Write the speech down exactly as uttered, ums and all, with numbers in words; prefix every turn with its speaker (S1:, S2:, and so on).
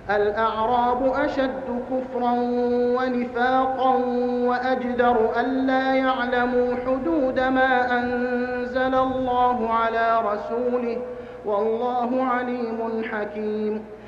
S1: الأعراب أشد كفرا ونفاقا وأجدر ألا يعلموا حدود ما أنزل الله على رسوله والله عليم حكيم